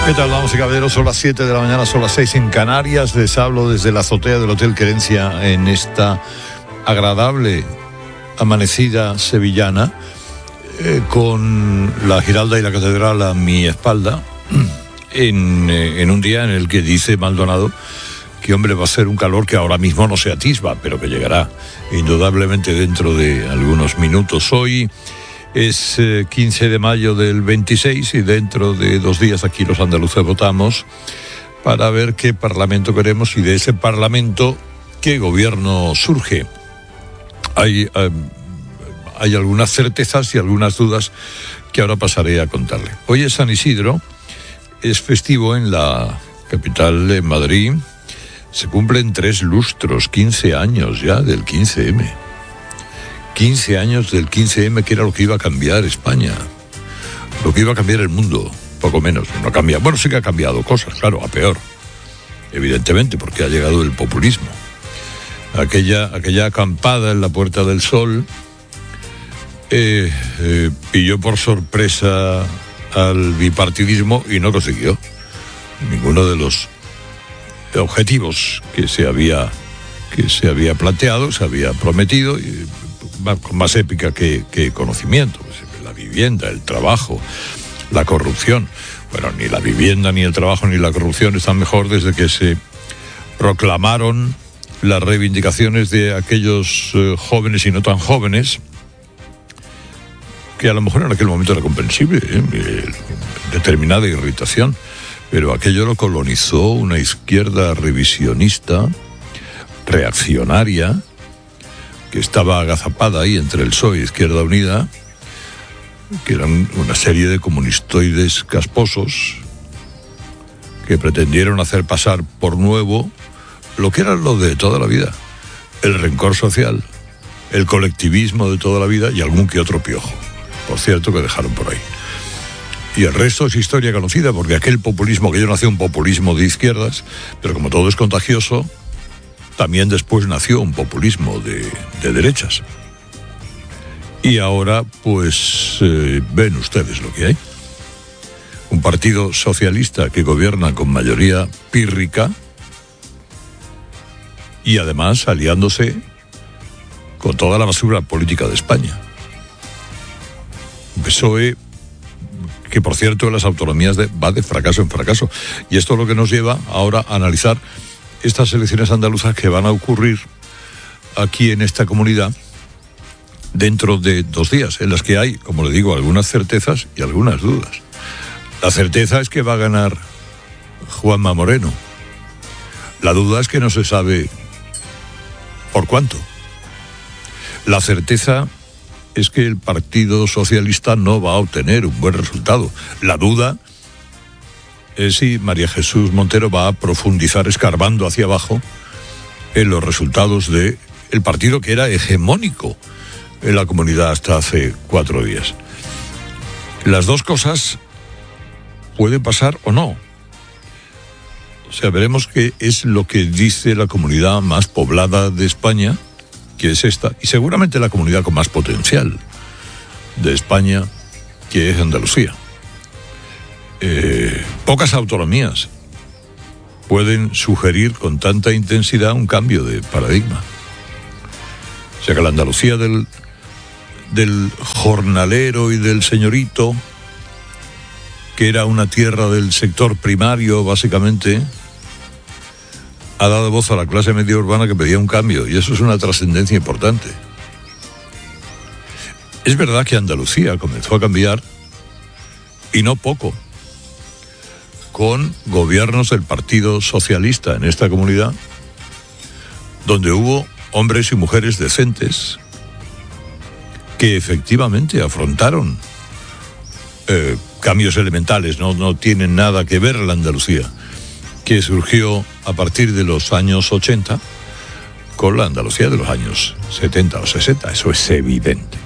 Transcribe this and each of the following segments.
¿Qué tal, damas y caballeros? Son las 7 de la mañana, son las 6 en Canarias. Les hablo desde la azotea del Hotel Querencia en esta agradable amanecida sevillana, con la Giralda y la Catedral a mi espalda, en un día en el que dice Maldonado que, hombre, va a ser un calor que ahora mismo no se atisba, pero que llegará indudablemente dentro de algunos minutos. Hoy es 15 de mayo del 26 y dentro de 2 días aquí los andaluces votamos para ver qué parlamento queremos y de ese parlamento qué gobierno surge. Hay algunas certezas y algunas dudas que ahora pasaré a contarle. Hoy es San Isidro, es festivo en la capital de Madrid. Se cumplen 3 lustros, 15 años ya del 15M. 15 años del 15M, que era lo que iba a cambiar España, lo que iba a cambiar el mundo, poco menos. No cambia. Bueno, sí que ha cambiado cosas, claro, a peor, evidentemente, porque ha llegado el populismo. Aquella acampada en la Puerta del Sol pilló por sorpresa al bipartidismo y no consiguió ninguno de los objetivos que se había planteado, se había prometido, y con más épica que conocimiento. La vivienda, el trabajo, la corrupción. Bueno, ni la vivienda, ni el trabajo, ni la corrupción están mejor desde que se proclamaron las reivindicaciones de aquellos jóvenes y no tan jóvenes, que a lo mejor en aquel momento era comprensible, determinada irritación, pero aquello lo colonizó una izquierda revisionista, reaccionaria, que estaba agazapada ahí entre el PSOE y Izquierda Unida, que eran una serie de comunistoides casposos que pretendieron hacer pasar por nuevo lo que era lo de toda la vida: el rencor social, el colectivismo de toda la vida y algún que otro piojo, por cierto, que dejaron por ahí. Y el resto es historia conocida, porque aquel populismo, que yo nació un populismo de izquierdas, pero como todo es contagioso, también después nació un populismo de derechas. Y ahora, pues, ven ustedes lo que hay. Un partido socialista que gobierna con mayoría pírrica y además aliándose con toda la basura política de España. Un PSOE que, por cierto, en las autonomías va de fracaso en fracaso. Y esto es lo que nos lleva ahora a analizar estas elecciones andaluzas que van a ocurrir aquí en esta comunidad dentro de 2 días, en las que hay, como le digo, algunas certezas y algunas dudas. La certeza es que va a ganar Juanma Moreno. La duda es que no se sabe por cuánto. La certeza es que el Partido Socialista no va a obtener un buen resultado. La duda es si María Jesús Montero va a profundizar escarbando hacia abajo en los resultados del partido que era hegemónico en la comunidad hasta hace 4 días. Las dos cosas pueden pasar o no. O sea, veremos qué es lo que dice la comunidad más poblada de España, que es esta, y seguramente la comunidad con más potencial de España, que es Andalucía. Pocas autonomías pueden sugerir con tanta intensidad un cambio de paradigma. O sea que la Andalucía del jornalero y del señorito, que era una tierra del sector primario básicamente, ha dado voz a la clase media urbana que pedía un cambio, y eso es una trascendencia importante. Es verdad que Andalucía comenzó a cambiar, y no poco, con gobiernos del Partido Socialista en esta comunidad, donde hubo hombres y mujeres decentes que efectivamente afrontaron cambios elementales. No tienen nada que ver la Andalucía que surgió a partir de los años 80 con la Andalucía de los años 70 o 60, eso es evidente.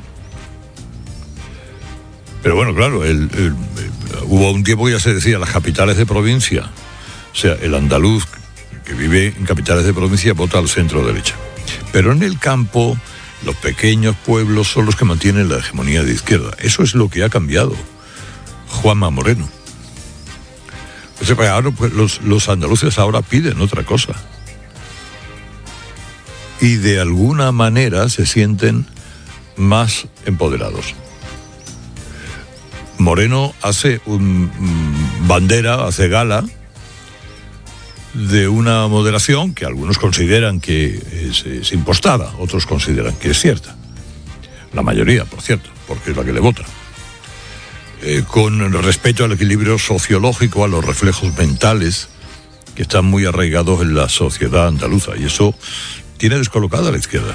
Pero bueno, claro, hubo un tiempo que ya se decía las capitales de provincia, o sea, el andaluz que vive en capitales de provincia vota al centro derecha. Pero en el campo, los pequeños pueblos son los que mantienen la hegemonía de izquierda. Eso es lo que ha cambiado Juanma Moreno. Ahora, pues, los andaluces ahora piden otra cosa. Y de alguna manera se sienten más empoderados. Moreno hace hace gala de una moderación que algunos consideran que es impostada, otros consideran que es cierta. La mayoría, por cierto, porque es la que le vota. Con respeto al equilibrio sociológico, a los reflejos mentales que están muy arraigados en la sociedad andaluza, y eso tiene descolocada a la izquierda.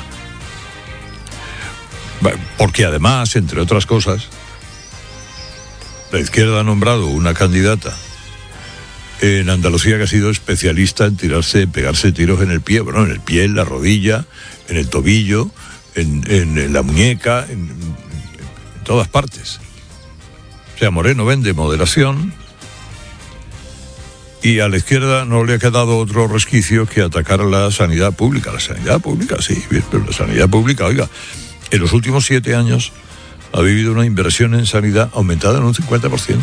Porque además, entre otras cosas, la izquierda ha nombrado una candidata en Andalucía que ha sido especialista en pegarse tiros en el pie, en el pie, en la rodilla, en el tobillo, en la muñeca, en todas partes. O sea, Moreno vende moderación y a la izquierda no le ha quedado otro resquicio que atacar a la sanidad pública. La sanidad pública, sí, pero la sanidad pública, oiga, en los últimos 7 años ha vivido una inversión en sanidad aumentada en un 50%.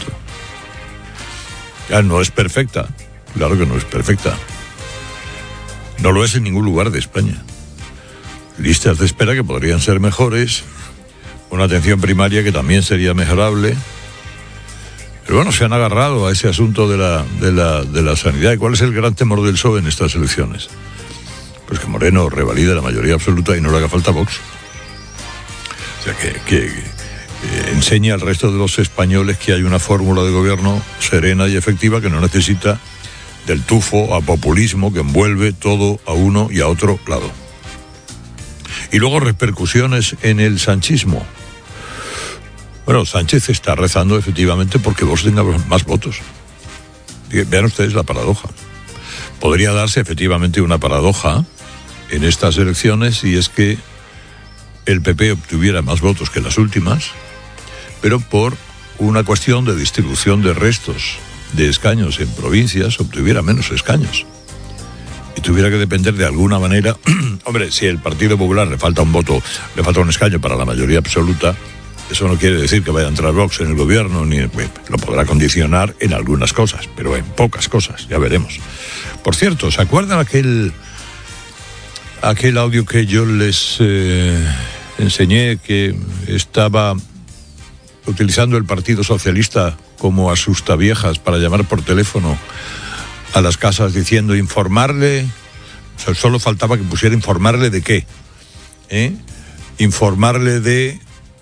Ya no es perfecta, claro que no es perfecta. No lo es en ningún lugar de España. Listas de espera que podrían ser mejores, una atención primaria que también sería mejorable. Pero bueno, se han agarrado a ese asunto de la sanidad. ¿Y cuál es el gran temor del PSOE en estas elecciones? Pues que Moreno revalide la mayoría absoluta y no le haga falta Vox. O sea, que enseña al resto de los españoles que hay una fórmula de gobierno serena y efectiva que no necesita del tufo a populismo que envuelve todo a uno y a otro lado. Y luego repercusiones en el sanchismo. Bueno, Sánchez está rezando efectivamente porque Vox tenga más votos. Vean ustedes la paradoja. Podría darse efectivamente una paradoja en estas elecciones, y es que el PP obtuviera más votos que las últimas, pero por una cuestión de distribución de restos de escaños en provincias obtuviera menos escaños y tuviera que depender de alguna manera. Hombre, si el Partido Popular le falta un escaño para la mayoría absoluta, eso no quiere decir que vaya a entrar Vox en el gobierno, ni lo podrá condicionar en algunas cosas, pero en pocas cosas, ya veremos. Por cierto, ¿se acuerdan aquel audio que yo les enseñé, que estaba utilizando el Partido Socialista como asustaviejas para llamar por teléfono a las casas diciendo informarle? O sea, solo faltaba que pusiera informarle de qué, informarle de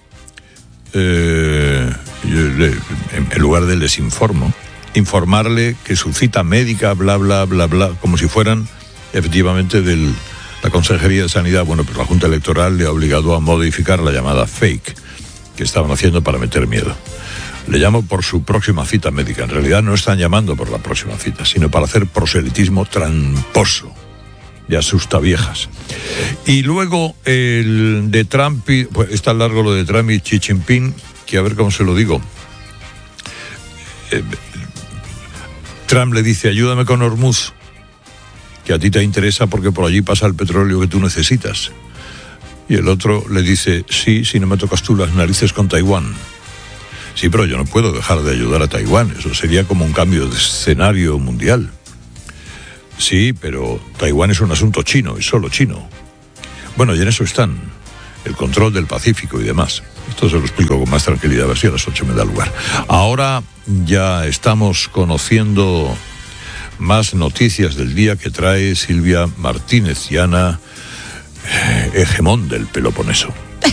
en lugar de les informo, informarle que su cita médica, bla, bla, bla, bla, como si fueran efectivamente de la Consejería de Sanidad. Bueno, pero la Junta Electoral le ha obligado a modificar la llamada fake que estaban haciendo para meter miedo. Le llamo por su próxima cita médica. En realidad no están llamando por la próxima cita, sino para hacer proselitismo tramposo de asustaviejas. Y luego el de Trump, pues está largo lo de Trump y Xi Jinping, que a ver cómo se lo digo. Trump le dice: ayúdame con Hormuz, que a ti te interesa porque por allí pasa el petróleo que tú necesitas. Y el otro le dice: sí, si no me tocas tú las narices con Taiwán. Sí, pero yo no puedo dejar de ayudar a Taiwán, eso sería como un cambio de escenario mundial. Sí, pero Taiwán es un asunto chino, y solo chino. Bueno, y en eso están, el control del Pacífico y demás. Esto se lo explico con más tranquilidad, a ver si a las 8 me da lugar. Ahora ya estamos conociendo más noticias del día que trae Silvia Martínez Llana, hegemón del Peloponeso.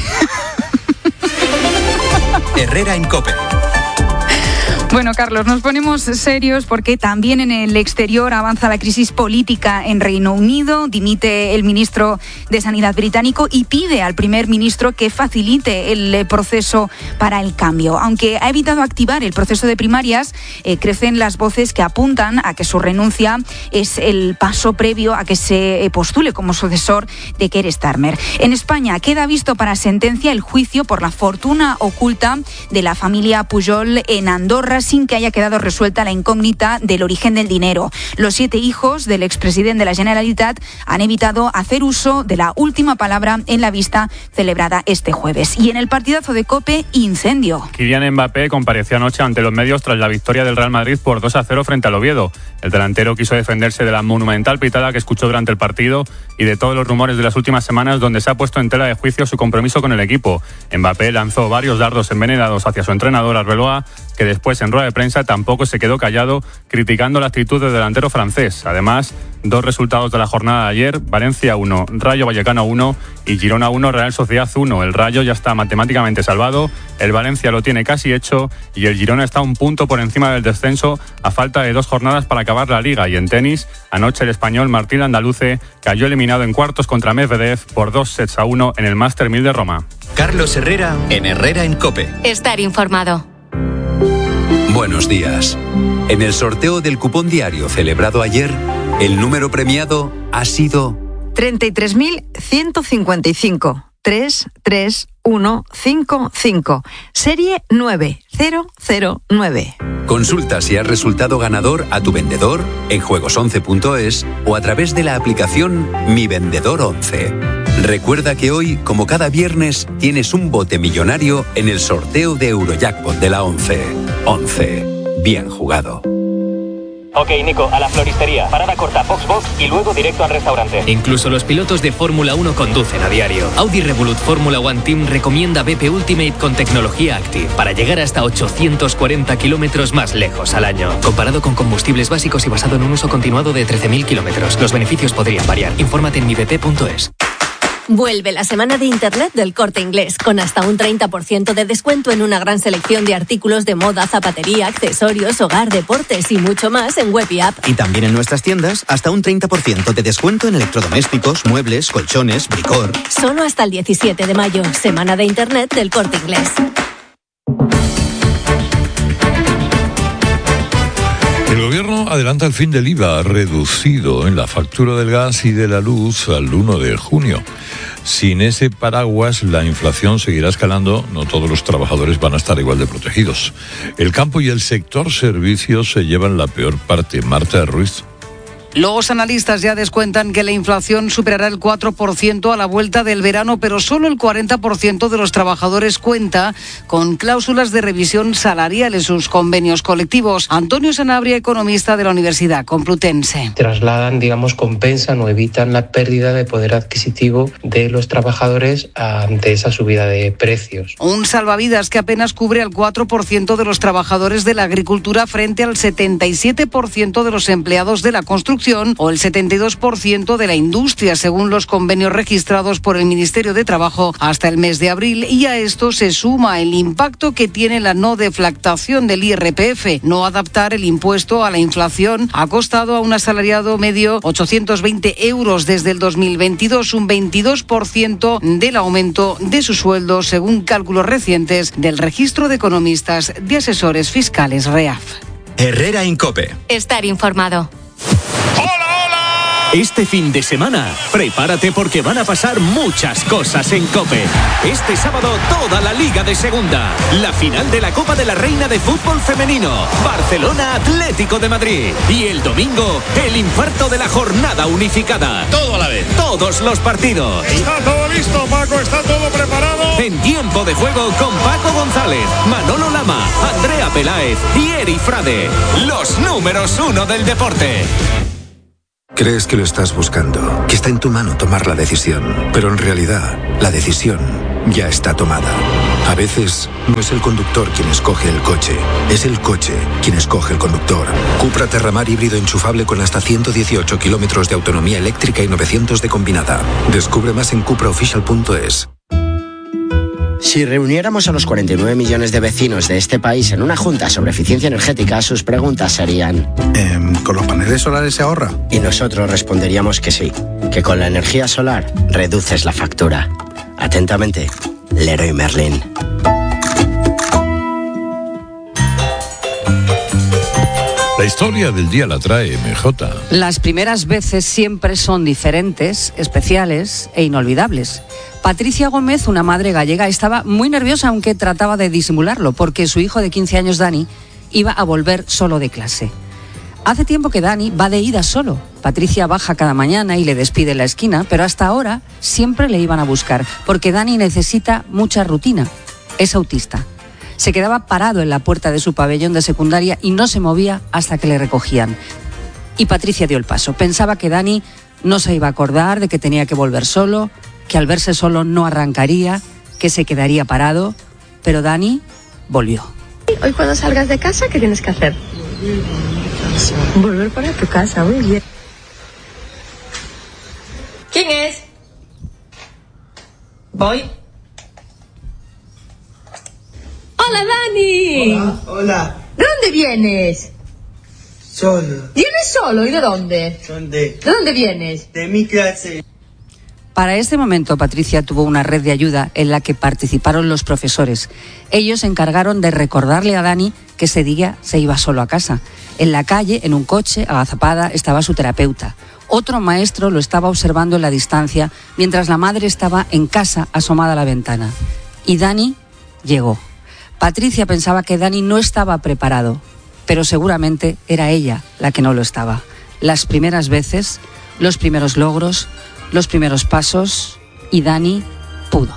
Herrera en COPE. Bueno, Carlos, nos ponemos serios porque también en el exterior avanza la crisis política en Reino Unido. Dimite el ministro de Sanidad británico y pide al primer ministro que facilite el proceso para el cambio. Aunque ha evitado activar el proceso de primarias, crecen las voces que apuntan a que su renuncia es el paso previo a que se postule como sucesor de Keir Starmer. En España queda visto para sentencia el juicio por la fortuna oculta de la familia Pujol en Andorra. sin que haya quedado resuelta la incógnita del origen del dinero. Los 7 hijos del expresidente de la Generalitat han evitado hacer uso de la última palabra en la vista celebrada este jueves. Y en el partidazo de COPE, incendio. Kylian Mbappé compareció anoche ante los medios tras la victoria del Real Madrid por 2-0 frente al Oviedo. El delantero quiso defenderse de la monumental pitada que escuchó durante el partido y de todos los rumores de las últimas semanas donde se ha puesto en tela de juicio su compromiso con el equipo. Mbappé lanzó varios dardos envenenados hacia su entrenador Arbeloa, que después en rueda de prensa tampoco se quedó callado, criticando la actitud del delantero francés. Además, 2 resultados de la jornada de ayer: Valencia 1, Rayo Vallecano 1 y Girona 1, Real Sociedad 1. El Rayo ya está matemáticamente salvado, el Valencia lo tiene casi hecho y el Girona está un punto por encima del descenso a falta de 2 jornadas para acabar la Liga. Y en tenis, anoche el español Martín Andaluce cayó eliminado en cuartos contra Medvedev por 2-1 en el Master 1000 de Roma. Carlos Herrera en Herrera en COPE. Estar informado. Buenos días. En el sorteo del cupón diario celebrado ayer, el número premiado ha sido 33.155. 33155. Serie 9009. Consulta si has resultado ganador a tu vendedor en juegos11.es o a través de la aplicación Mi Vendedor 11. Recuerda que hoy, como cada viernes, tienes un bote millonario en el sorteo de Eurojackpot de la 11. 11. Bien jugado. Ok, Nico, a la floristería. Parada corta, box y luego directo al restaurante. Incluso los pilotos de Fórmula 1 conducen a diario. Audi Revolut Fórmula One Team recomienda BP Ultimate con tecnología Active para llegar hasta 840 kilómetros más lejos al año. Comparado con combustibles básicos y basado en un uso continuado de 13.000 kilómetros. Los beneficios podrían variar. Infórmate en mibp.es. Vuelve la semana de Internet del Corte Inglés, con hasta un 30% de descuento en una gran selección de artículos de moda, zapatería, accesorios, hogar, deportes y mucho más en web y app. Y también en nuestras tiendas, hasta un 30% de descuento en electrodomésticos, muebles, colchones, bricor. Solo hasta el 17 de mayo, semana de Internet del Corte Inglés. El gobierno adelanta el fin del IVA reducido en la factura del gas y de la luz al 1 de junio. Sin ese paraguas, la inflación seguirá escalando. No todos los trabajadores van a estar igual de protegidos. El campo y el sector servicios se llevan la peor parte. Marta Ruiz. Los analistas ya descuentan que la inflación superará el 4% a la vuelta del verano, pero solo el 40% de los trabajadores cuenta con cláusulas de revisión salarial en sus convenios colectivos. Antonio Sanabria, economista de la Universidad Complutense. Trasladan, compensan o evitan la pérdida de poder adquisitivo de los trabajadores ante esa subida de precios. Un salvavidas que apenas cubre al 4% de los trabajadores de la agricultura frente al 77% de los empleados de la construcción o el 72% de la industria, según los convenios registrados por el Ministerio de Trabajo hasta el mes de abril. Y a esto se suma el impacto que tiene la no deflactación del IRPF. No adaptar el impuesto a la inflación ha costado a un asalariado medio 820 euros desde el 2022, un 22% del aumento de su sueldo, según cálculos recientes del Registro de Economistas de Asesores Fiscales REAF. Herrera en COPE. Estar informado. Este fin de semana, prepárate porque van a pasar muchas cosas en COPE. Este sábado, toda la Liga de Segunda. La final de la Copa de la Reina de Fútbol Femenino. Barcelona Atlético de Madrid. Y el domingo, el infarto de la jornada unificada. Todo a la vez. Todos los partidos. Está todo listo, Paco. Está todo preparado. En tiempo de juego con Paco González, Manolo Lama, Andrea Peláez y Eri Frade. Los números 1 del deporte. Crees que lo estás buscando, que está en tu mano tomar la decisión, pero en realidad la decisión ya está tomada. A veces no es el conductor quien escoge el coche, es el coche quien escoge el conductor. Cupra Terramar híbrido enchufable con hasta 118 kilómetros de autonomía eléctrica y 900 de combinada. Descubre más en cupraofficial.es. Si reuniéramos a los 49 millones de vecinos de este país en una junta sobre eficiencia energética, sus preguntas serían... ¿Con los paneles solares se ahorra? Y nosotros responderíamos que sí, que con la energía solar reduces la factura. Atentamente, Leroy Merlin. La historia del día la trae MJ. Las primeras veces siempre son diferentes, especiales e inolvidables. Patricia Gómez, una madre gallega, estaba muy nerviosa, aunque trataba de disimularlo, porque su hijo de 15 años, Dani, iba a volver solo de clase. Hace tiempo que Dani va de ida solo. Patricia baja cada mañana y le despide en la esquina, pero hasta ahora siempre le iban a buscar, porque Dani necesita mucha rutina. Es autista. Se quedaba parado en la puerta de su pabellón de secundaria y no se movía hasta que le recogían. Y Patricia dio el paso. Pensaba que Dani no se iba a acordar de que tenía que volver solo, que al verse solo no arrancaría, que se quedaría parado, pero Dani volvió. Hoy cuando salgas de casa, ¿qué tienes que hacer? Volver para tu casa, muy bien. ¿Quién es? Voy. ¡Hola, Dani! Hola. ¿De dónde vienes? Solo. ¿Vienes solo? ¿Y de dónde? ¿Dónde? ¿De dónde vienes? De mi clase. Para este momento, Patricia tuvo una red de ayuda en la que participaron los profesores. Ellos se encargaron de recordarle a Dani que ese día se iba solo a casa. En la calle, en un coche, agazapada, estaba su terapeuta. Otro maestro lo estaba observando en la distancia, mientras la madre estaba en casa, asomada a la ventana. Y Dani llegó. Patricia pensaba que Dani no estaba preparado, pero seguramente era ella la que no lo estaba. Las primeras veces, los primeros logros, los primeros pasos, y Dani pudo.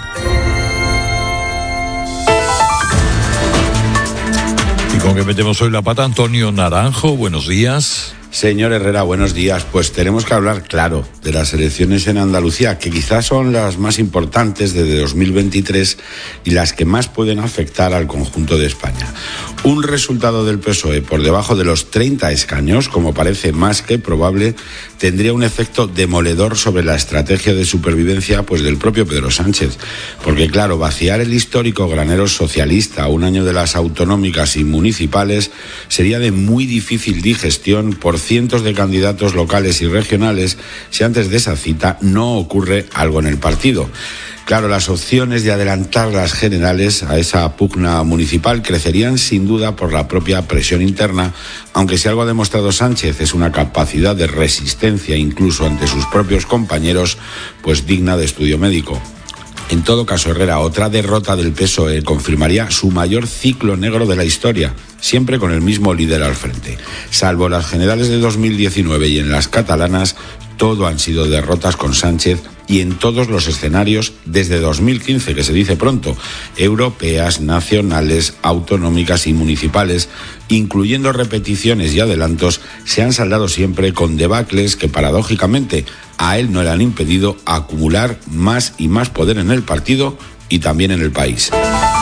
¿Y con qué metemos hoy la pata? Antonio Naranjo, buenos días. Señor Herrera, buenos días. Pues tenemos que hablar, claro, de las elecciones en Andalucía, que quizás son las más importantes desde 2023 y las que más pueden afectar al conjunto de España. Un resultado del PSOE por debajo de los 30 escaños, como parece más que probable, tendría un efecto demoledor sobre la estrategia de supervivencia pues del propio Pedro Sánchez. Porque claro, vaciar el histórico granero socialista a un año de las autonómicas y municipales sería de muy difícil digestión por cientos de candidatos locales y regionales si antes de esa cita no ocurre algo en el partido. Claro, las opciones de adelantar las generales a esa pugna municipal crecerían sin duda por la propia presión interna, aunque si algo ha demostrado Sánchez es una capacidad de resistencia incluso ante sus propios compañeros, pues digna de estudio médico. En todo caso, Herrera, otra derrota del PSOE confirmaría su mayor ciclo negro de la historia, siempre con el mismo líder al frente. Salvo las generales de 2019 y en las catalanas, todo han sido derrotas con Sánchez y en todos los escenarios desde 2015, que se dice pronto, europeas, nacionales, autonómicas y municipales, incluyendo repeticiones y adelantos, se han saldado siempre con debacles que paradójicamente a él no le han impedido acumular más y más poder en el partido y también en el país.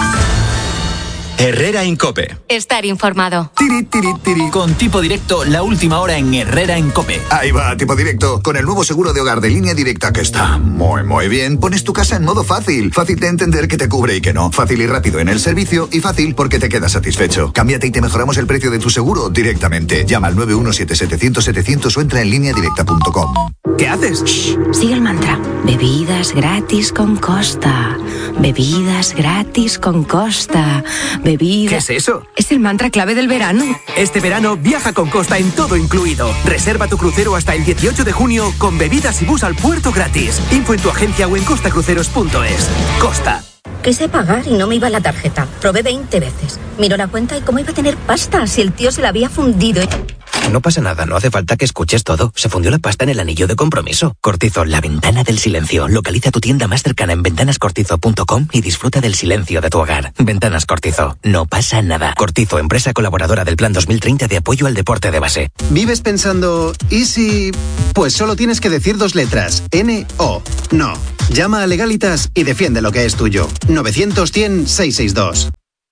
Herrera en COPE. Estar informado. Tiri, tiri, tiri. Con Tipo Directo, la última hora en Herrera en COPE. Ahí va, Tipo Directo. Con el nuevo seguro de hogar de Línea Directa que está muy bien. Pones tu casa en modo fácil. Fácil de entender que te cubre y que no. Fácil y rápido en el servicio y fácil porque te quedas satisfecho. Cámbiate y te mejoramos el precio de tu seguro directamente. Llama al 917-700-700 o entra en lineadirecta.com. ¿Qué haces? Shh, sigue el mantra. Bebidas gratis con Costa. Bebidas gratis con Costa. ¿Qué es eso? Es el mantra clave del verano. Este verano viaja con Costa en todo incluido. Reserva tu crucero hasta el 18 de junio con bebidas y bus al puerto gratis. Info en tu agencia o en costacruceros.es. Costa. Quise pagar y no me iba la tarjeta. Probé 20 veces. Miró la cuenta y cómo iba a tener pasta si el tío se la había fundido. No pasa nada, no hace falta que escuches todo. Se fundió la pasta en el anillo de compromiso. Cortizo, la ventana del silencio. Localiza tu tienda más cercana en ventanascortizo.com y disfruta del silencio de tu hogar. Ventanas Cortizo, no pasa nada. Cortizo, empresa colaboradora del Plan 2030 de apoyo al deporte de base. ¿Vives pensando, y si...? Pues solo tienes que decir 2 letras. N-O. No. Llama a Legalitas y defiende lo que es tuyo. 900-100-662.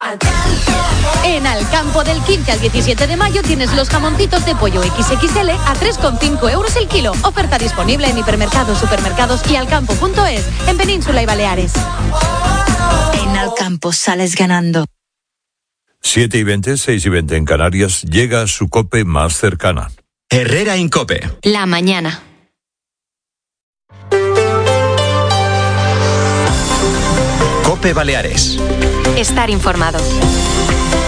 En Alcampo del 15 al 17 de mayo tienes los jamoncitos de pollo XXL a 3,5 euros el kilo. Oferta disponible en hipermercados, supermercados y alcampo.es en Península y Baleares. En Alcampo sales ganando. 7:20, 6:20 en Canarias, llega a su COPE más cercana. Herrera en COPE. La mañana. COPE Baleares. Estar informado.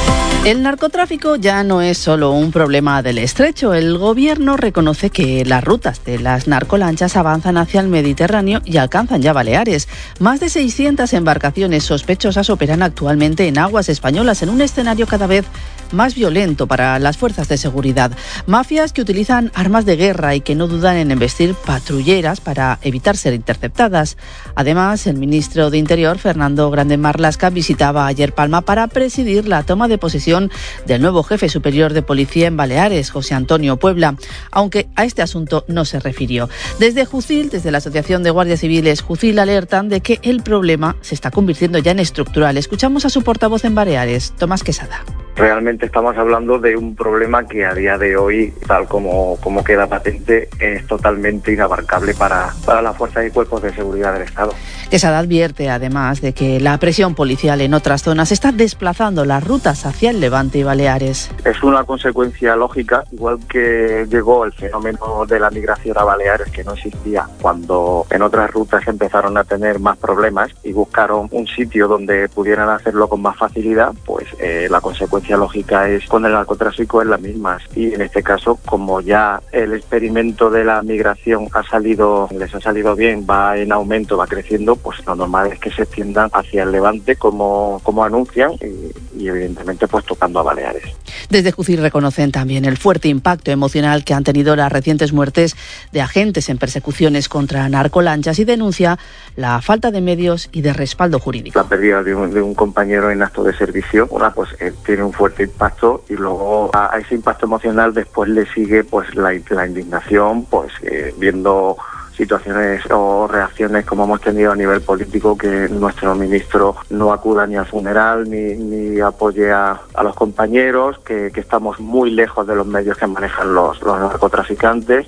El narcotráfico ya no es solo un problema del estrecho. El gobierno reconoce que las rutas de las narcolanchas avanzan hacia el Mediterráneo y alcanzan ya Baleares. Más de 600 embarcaciones sospechosas operan actualmente en aguas españolas en un escenario cada vez más violento para las fuerzas de seguridad. Mafias que utilizan armas de guerra y que no dudan en embestir patrulleras para evitar ser interceptadas. Además, el ministro de Interior, Fernando Grande Marlaska, visitaba ayer Palma para presidir la toma de posesión del nuevo jefe superior de policía en Baleares, José Antonio Puebla, aunque a este asunto no se refirió. Desde Jucil, desde la Asociación de Guardias Civiles Jucil, alertan de que el problema se está convirtiendo ya en estructural. Escuchamos a su portavoz en Baleares, Tomás Quesada. Realmente estamos hablando de un problema que a día de hoy, tal como queda patente, es totalmente inabarcable para las fuerzas y cuerpos de seguridad del Estado. Quesada advierte además de que la presión policial en otras zonas está desplazando las rutas hacia el Levante y Baleares. Es una consecuencia lógica, igual que llegó el fenómeno de la migración a Baleares, que no existía cuando en otras rutas empezaron a tener más problemas y buscaron un sitio donde pudieran hacerlo con más facilidad, pues la consecuencia lógica es con el narcotráfico es la misma. Y en este caso, como ya el experimento de la migración les ha salido bien, va en aumento, va creciendo, pues lo normal es que se extiendan hacia el Levante como anuncian y evidentemente pues tocando a Baleares. Desde Jucil reconocen también el fuerte impacto emocional que han tenido las recientes muertes de agentes en persecuciones contra narcolanchas y denuncia la falta de medios y de respaldo jurídico. La pérdida de un compañero en acto de servicio, tiene un fuerte impacto y luego a ese impacto emocional después le sigue pues la indignación, pues viendo situaciones o reacciones como hemos tenido a nivel político, que nuestro ministro no acuda ni al funeral ni apoye a los compañeros, que estamos muy lejos de los medios que manejan los narcotraficantes.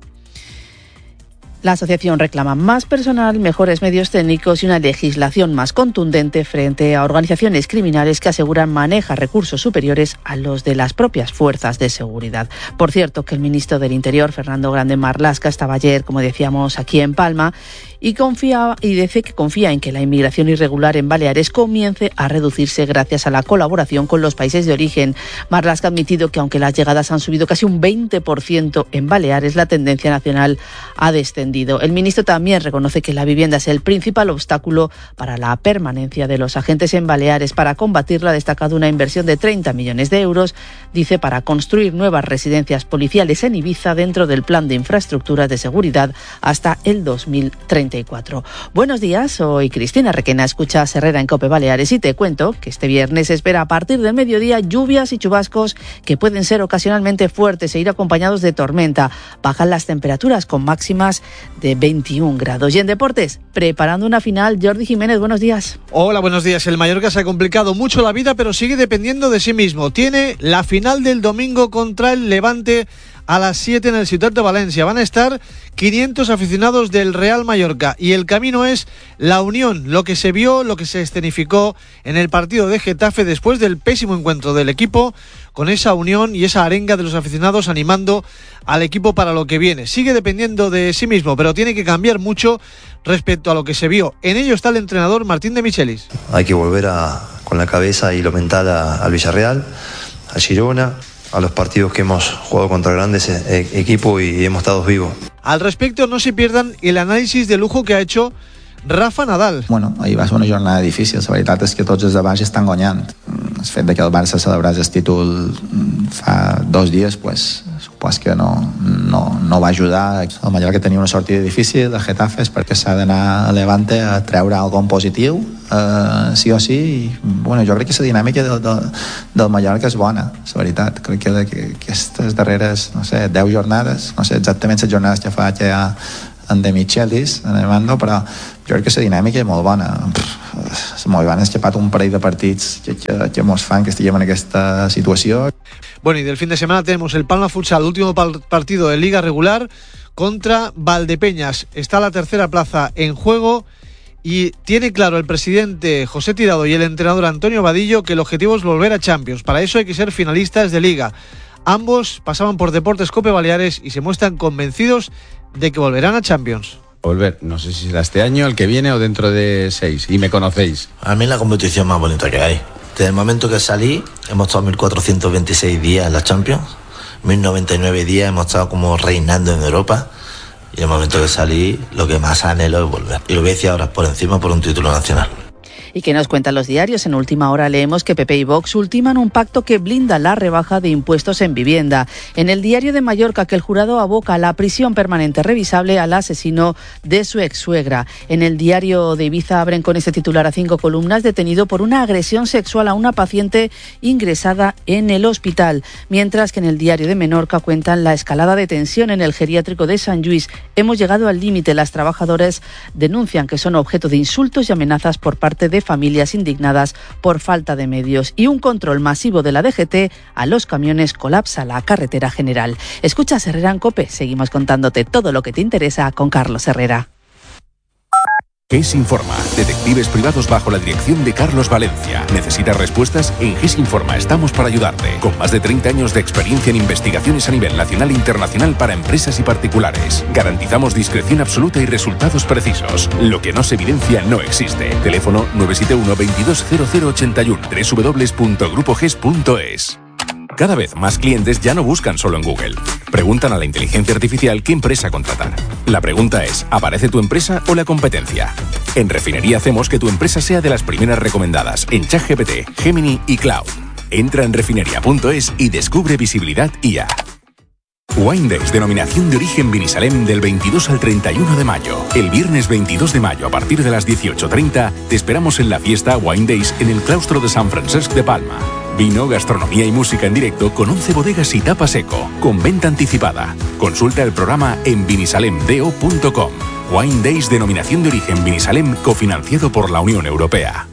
La asociación reclama más personal, mejores medios técnicos y una legislación más contundente frente a organizaciones criminales que aseguran maneja recursos superiores a los de las propias fuerzas de seguridad. Por cierto, que el ministro del Interior, Fernando Grande Marlaska, estaba ayer, como decíamos, aquí en Palma y dice que confía en que la inmigración irregular en Baleares comience a reducirse gracias a la colaboración con los países de origen. Marlaska ha admitido que aunque las llegadas han subido casi un 20% en Baleares, la tendencia nacional ha descendido. El ministro también reconoce que la vivienda es el principal obstáculo para la permanencia de los agentes en Baleares. Para combatirla ha destacado una inversión de 30 millones de euros, dice, para construir nuevas residencias policiales en Ibiza dentro del plan de infraestructuras de seguridad hasta el 2034. Buenos días, soy Cristina Requena, escuchas Herrera en COPE Baleares y te cuento que este viernes se espera a partir del mediodía lluvias y chubascos que pueden ser ocasionalmente fuertes e ir acompañados de tormenta. Bajan las temperaturas con máximas de 21 grados. Y en deportes, preparando una final, Jordi Jiménez, buenos días. Hola, buenos días. El Mallorca se ha complicado mucho la vida, pero sigue dependiendo de sí mismo. Tiene la final del domingo contra el Levante a las 7 en el Ciutat de Valencia. Van a estar 500 aficionados del Real Mallorca y el camino es la unión, lo que se vio, lo que se escenificó en el partido de Getafe después del pésimo encuentro del equipo, con esa unión y esa arenga de los aficionados animando al equipo para lo que viene. Sigue dependiendo de sí mismo, pero tiene que cambiar mucho respecto a lo que se vio. En ello está el entrenador Martín de Michelis. Hay que volver con la cabeza y lo mental al Villarreal, a Girona, a los partidos que hemos jugado contra grandes equipos y hemos estado vivos. Al respecto, no se pierdan el análisis de lujo que ha hecho Rafa Nadal. Bueno, ahir va ser una jornada difícil. La veritat és que tots els de baix estan guanyant. El fet de que el Barça celebrés el títol fa 2 dies, pues, supos que no va ajudar. El Mallorca tenia una sortida difícil de Getafe perquè s'ha d'anar a Levante a treure alguna positiu, sí o sí. I, bueno, jo crec que la dinàmica del Mallorca és bona, la veritat. Crec que aquestes darreres, 10 jornades, no sé exactament les jornades que fa que hi ha en De Michelis, en el mando, però jo crec que la dinàmica és molt bona. Molt bona, escapat un parell de partits que mos fan que estiguem en aquesta situació. Bueno, y del fin de semana tenemos el Palma Futsal, último partido de Liga Regular contra Valdepeñas. Está la tercera plaza en juego y tiene claro el presidente José Tirado y el entrenador Antonio Vadillo que el objetivo es volver a Champions. Para eso hay que ser finalistas de Liga. Ambos pasaban por Deportes COPE Baleares y se muestran convencidos de que volverán a Champions. Volver, no sé si será este año, el que viene o dentro de 6, y me conocéis. A mí la competición más bonita que hay. Desde el momento que salí, hemos estado 1426 días en la Champions, 1099 días hemos estado como reinando en Europa, y en el momento que salí, lo que más anhelo es volver. Y lo voy a decir ahora por encima por un título nacional. ¿Y qué nos cuentan los diarios? En Última Hora leemos que PP y Vox ultiman un pacto que blinda la rebaja de impuestos en vivienda. En el Diario de Mallorca, que el jurado aboca a la prisión permanente revisable al asesino de su ex-suegra. En el Diario de Ibiza abren con este titular a 5 columnas: detenido por una agresión sexual a una paciente ingresada en el hospital. Mientras que en el Diario de Menorca cuentan la escalada de tensión en el geriátrico de Sant Lluís. Hemos llegado al límite. Las trabajadoras denuncian que son objeto de insultos y amenazas por parte de familias indignadas por falta de medios, y un control masivo de la DGT a los camiones colapsa la carretera general. Escuchas Herrera en COPE, seguimos contándote todo lo que te interesa con Carlos Herrera. GES Informa, detectives privados bajo la dirección de Carlos Valencia. ¿Necesitas respuestas? En GES Informa estamos para ayudarte. Con más de 30 años de experiencia en investigaciones a nivel nacional e internacional para empresas y particulares. Garantizamos discreción absoluta y resultados precisos. Lo que no se evidencia no existe. Teléfono 971 220081, www.grupoges.es. Cada vez más clientes ya no buscan solo en Google. Preguntan a la inteligencia artificial qué empresa contratar. La pregunta es, ¿aparece tu empresa o la competencia? En Refinería hacemos que tu empresa sea de las primeras recomendadas en ChatGPT, Gemini y Cloud. Entra en refinería.es y descubre visibilidad IA. Wine Days, denominación de origen Vinisalem, del 22 al 31 de mayo. El viernes 22 de mayo, a partir de las 18:30, te esperamos en la fiesta Wine Days en el claustro de Sant Francesc de Palma. Vino, gastronomía y música en directo con 11 bodegas y tapa seco, con venta anticipada. Consulta el programa en vinisalemdo.com. Wine Days, denominación de origen Vinisalem, cofinanciado por la Unión Europea.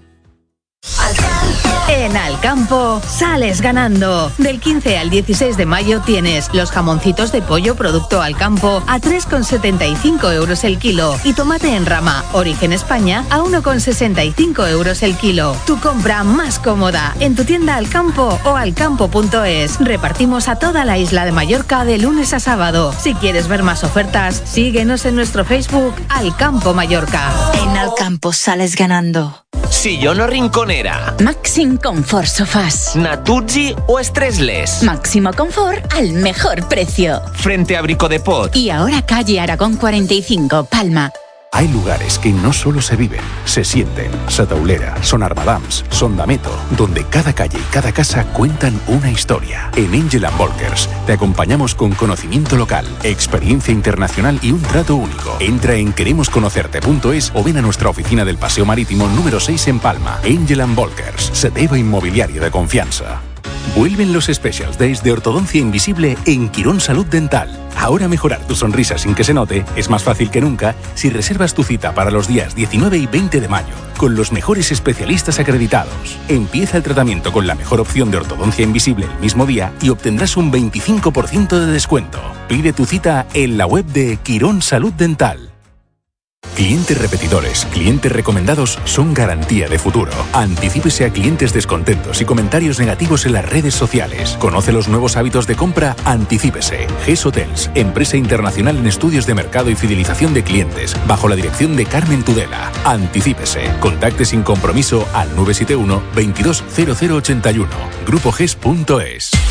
En Alcampo sales ganando. Del 15 al 16 de mayo tienes los jamoncitos de pollo producto Alcampo a 3,75 euros el kilo y tomate en rama Origen España a 1,65 euros el kilo. Tu compra más cómoda en tu tienda Alcampo o alcampo.es. Repartimos a toda la isla de Mallorca de lunes a sábado. Si quieres ver más ofertas, síguenos en nuestro Facebook Alcampo Mallorca. En Alcampo sales ganando. Sillón o rinconera. Maxim Confort Sofás. Natuzzi o Stressless. Máximo confort al mejor precio. Frente a Brico de Pot. Y ahora calle Aragón 45, Palma. Hay lugares que no solo se viven, se sienten. Sataulera, Son Armadams, Son Dameto, donde cada calle y cada casa cuentan una historia. En Angel & Volkers te acompañamos con conocimiento local, experiencia internacional y un trato único. Entra en queremosconocerte.es o ven a nuestra oficina del Paseo Marítimo número 6 en Palma. Angel & Volkers, Seteva Inmobiliario de confianza. Vuelven los Specials Days de Ortodoncia Invisible en Quirón Salud Dental. Ahora mejorar tu sonrisa sin que se note es más fácil que nunca si reservas tu cita para los días 19 y 20 de mayo con los mejores especialistas acreditados. Empieza el tratamiento con la mejor opción de ortodoncia invisible el mismo día y obtendrás un 25% de descuento. Pide tu cita en la web de Quirón Salud Dental. Clientes repetidores, clientes recomendados son garantía de futuro. Anticípese a clientes descontentos y comentarios negativos en las redes sociales. Conoce los nuevos hábitos de compra. Anticípese. GES Hotels, empresa internacional en estudios de mercado y fidelización de clientes, bajo la dirección de Carmen Tudela. Anticípese. Contacte sin compromiso al 971 220081. GrupoGES.es.